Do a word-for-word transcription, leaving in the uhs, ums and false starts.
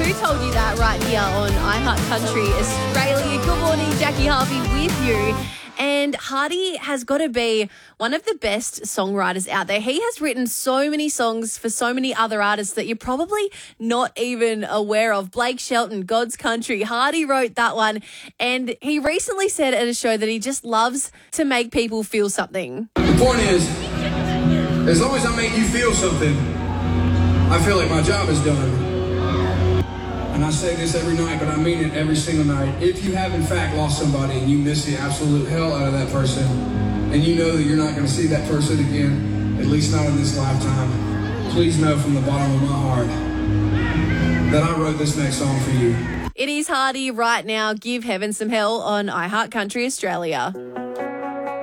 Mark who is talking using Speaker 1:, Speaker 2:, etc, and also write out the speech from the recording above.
Speaker 1: Who Told You That right here on iHeart Country Australia. Good morning, Jackie Harvey with you. And Hardy has got to be one of the best songwriters out there. He has written so many songs for so many other artists that you're probably not even aware of. Blake Shelton, God's Country. Hardy wrote that one. And he recently said at a show that he just loves to make people feel something.
Speaker 2: The point is, as long as I make you feel something, I feel like my job is done. And I say this every night, but I mean it every single night. If you have in fact lost somebody and you miss the absolute hell out of that person, and you know that you're not going to see that person again, at least not in this lifetime, please know from the bottom of my heart that I wrote this next song for you.
Speaker 1: It is Hardy right now. Give Heaven Some Hell on iHeart Country Australia.